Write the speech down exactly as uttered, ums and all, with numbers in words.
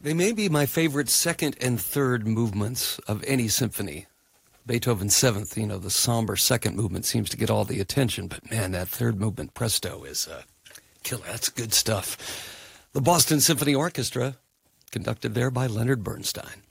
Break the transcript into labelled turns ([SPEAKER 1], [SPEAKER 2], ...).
[SPEAKER 1] They may be my favorite second and third movements of any symphony. Beethoven's Seventh, you know, the somber second movement seems to get all the attention, but man, that third movement, Presto, is uh, killer. That's good stuff. The Boston Symphony Orchestra, conducted there by Leonard Bernstein.